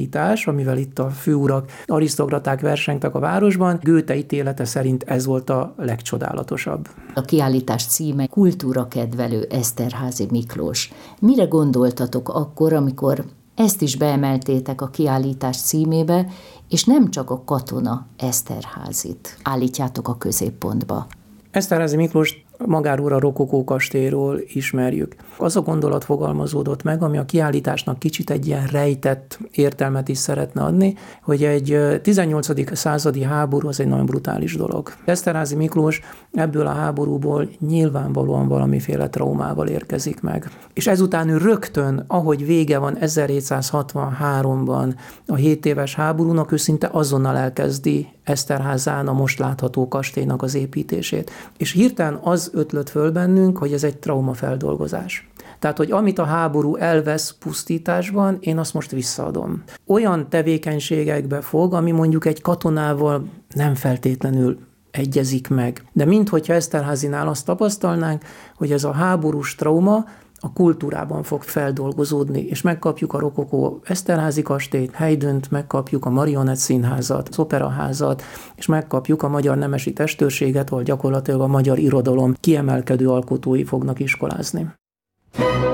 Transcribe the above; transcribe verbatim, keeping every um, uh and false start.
amivel itt a főurak, arisztokraták versengtek a városban, Goethe ítélete szerint ez volt a legcsodálatosabb. A kiállítás címe Kultúrakedvelő Eszterházy Miklós. Mire gondoltatok akkor, amikor ezt is beemeltétek a kiállítás címébe, és nem csak a katona Eszterházit állítjátok a középpontba? Eszterházy Miklóst magáról a rokokó kastélyról ismerjük. Az a gondolat fogalmazódott meg, ami a kiállításnak kicsit egy ilyen rejtett értelmet is szeretne adni, hogy egy tizennyolcadik századi háború az egy nagyon brutális dolog. Eszterházy Miklós ebből a háborúból nyilvánvalóan valamiféle traumával érkezik meg. És ezután ő rögtön, ahogy vége van ezerhétszázhatvanháromban a hét éves háborúnak, ő szinte azonnal elkezdi Eszterházán a most látható kastélynak az építését. És hirtelen az ötlött föl bennünk, hogy ez egy traumafeldolgozás. Tehát, hogy amit a háború elvesz pusztításban, én azt most visszaadom. Olyan tevékenységekbe fog, ami mondjuk egy katonával nem feltétlenül egyezik meg. De minthogyha Eszterházynál azt tapasztalnánk, hogy ez a háborús trauma a kultúrában fog feldolgozódni, és megkapjuk a rokokó Eszterházy kastélyt, Haydnt, megkapjuk a Marionett Színházat, az Operaházat, és megkapjuk a magyar nemesi testőrséget, ahol gyakorlatilag a magyar irodalom kiemelkedő alkotói fognak iskolázni.